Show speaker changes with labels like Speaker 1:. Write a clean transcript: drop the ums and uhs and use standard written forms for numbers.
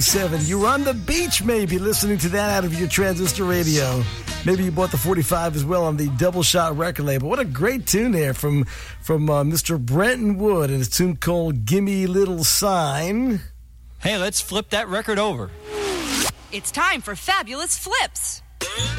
Speaker 1: You were on the beach, maybe, listening to that out of your transistor radio. Maybe you bought the 45 as well on the Double Shot record label. What a great tune there from Mr. Brenton Wood and his tune called Gimme Little Sign.
Speaker 2: Hey, let's flip that record over.
Speaker 3: It's time for Fabulous Flips.